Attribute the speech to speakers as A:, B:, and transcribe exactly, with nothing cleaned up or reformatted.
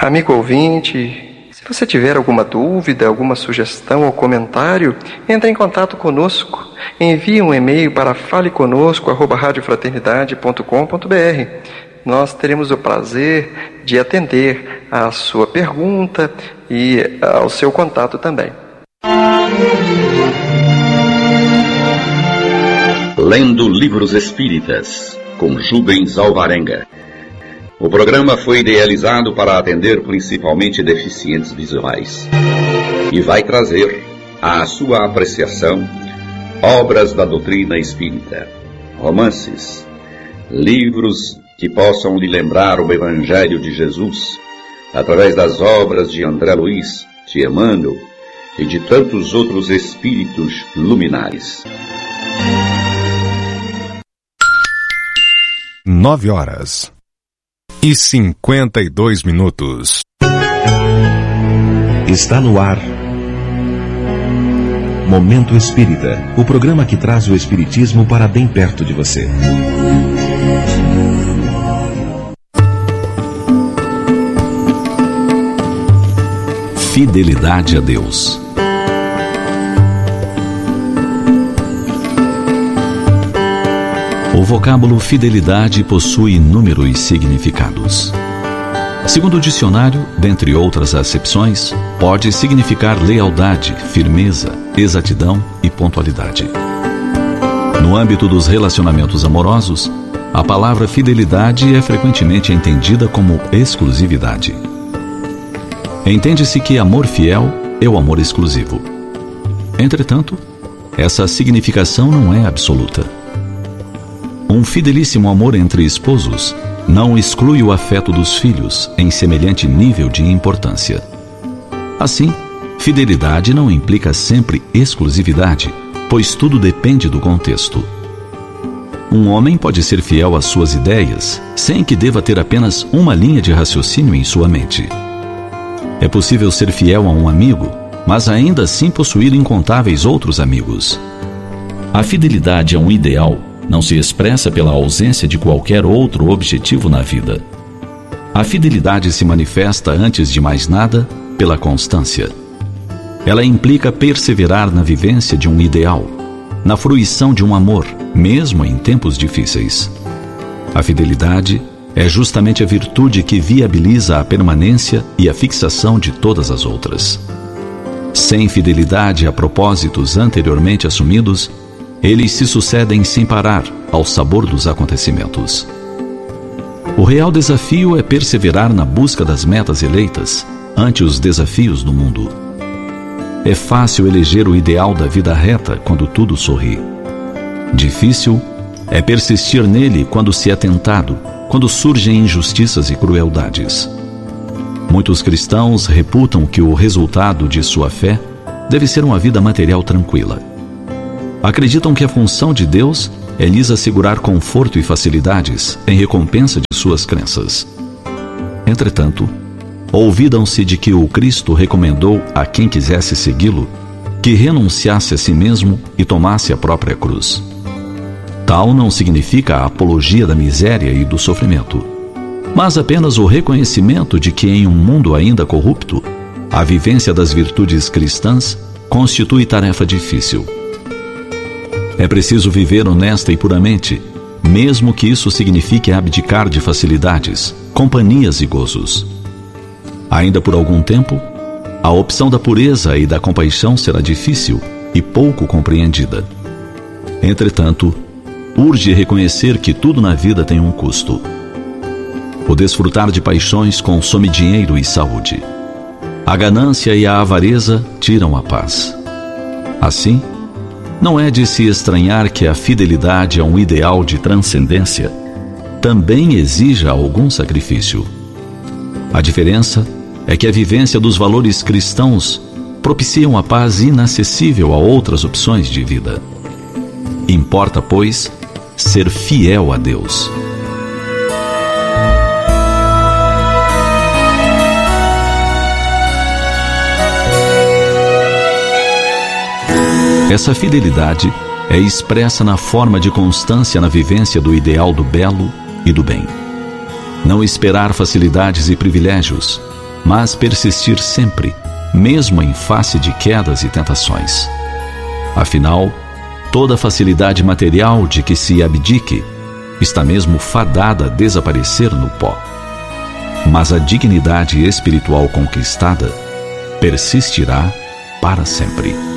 A: Amigo ouvinte, se você tiver alguma dúvida, alguma sugestão ou comentário, entre em contato conosco. Envie um e-mail para faleconosco arroba rádio fraternidade ponto com ponto br. Nós teremos o prazer de atender à sua pergunta e ao seu contato também.
B: Lendo Livros Espíritas, com Jubens Alvarenga. O programa foi idealizado para atender principalmente deficientes visuais e vai trazer à sua apreciação obras da doutrina espírita, romances, livros que possam lhe lembrar o Evangelho de Jesus, através das obras de André Luiz, de Emmanuel e de tantos outros espíritos luminares.
C: Nove horas e cinquenta e dois minutos.
D: Está no ar Momento Espírita, o programa que traz o espiritismo para bem perto de você.
E: Fidelidade a Deus. O vocábulo fidelidade possui inúmeros significados. Segundo o dicionário, dentre outras acepções, pode significar lealdade, firmeza, exatidão e pontualidade. No âmbito dos relacionamentos amorosos, a palavra fidelidade é frequentemente entendida como exclusividade. Entende-se que amor fiel é o amor exclusivo. Entretanto, essa significação não é absoluta. Um fidelíssimo amor entre esposos não exclui o afeto dos filhos em semelhante nível de importância. Assim, fidelidade não implica sempre exclusividade, pois tudo depende do contexto. Um homem pode ser fiel às suas ideias, sem que deva ter apenas uma linha de raciocínio em sua mente. É possível ser fiel a um amigo, mas ainda assim possuir incontáveis outros amigos. A fidelidade a um ideal não se expressa pela ausência de qualquer outro objetivo na vida. A fidelidade se manifesta, antes de mais nada, pela constância. Ela implica perseverar na vivência de um ideal, na fruição de um amor, mesmo em tempos difíceis. A fidelidade é justamente a virtude que viabiliza a permanência e a fixação de todas as outras. Sem fidelidade a propósitos anteriormente assumidos, eles se sucedem sem parar ao sabor dos acontecimentos. O real desafio é perseverar na busca das metas eleitas ante os desafios do mundo. É fácil eleger o ideal da vida reta quando tudo sorri. Difícil é persistir nele quando se é tentado, quando surgem injustiças e crueldades. Muitos cristãos reputam que o resultado de sua fé deve ser uma vida material tranquila. Acreditam que a função de Deus é lhes assegurar conforto e facilidades em recompensa de suas crenças. Entretanto, olvidam-se de que o Cristo recomendou a quem quisesse segui-lo que renunciasse a si mesmo e tomasse a própria cruz. Tal não significa a apologia da miséria e do sofrimento, mas apenas o reconhecimento de que em um mundo ainda corrupto, a vivência das virtudes cristãs constitui tarefa difícil. É preciso viver honesta e puramente, mesmo que isso signifique abdicar de facilidades, companhias e gozos. Ainda por algum tempo, a opção da pureza e da compaixão será difícil e pouco compreendida. Entretanto, urge reconhecer que tudo na vida tem um custo. O desfrutar de paixões consome dinheiro e saúde. A ganância e a avareza tiram a paz. Assim, não é de se estranhar que a fidelidade a um ideal de transcendência também exija algum sacrifício. A diferença é que a vivência dos valores cristãos propiciam a paz inacessível a outras opções de vida. Importa, pois, ser fiel a Deus. Essa fidelidade é expressa na forma de constância na vivência do ideal do belo e do bem. Não esperar facilidades e privilégios, mas persistir sempre, mesmo em face de quedas e tentações. Afinal, toda facilidade material de que se abdique está mesmo fadada a desaparecer no pó. Mas a dignidade espiritual conquistada persistirá para sempre.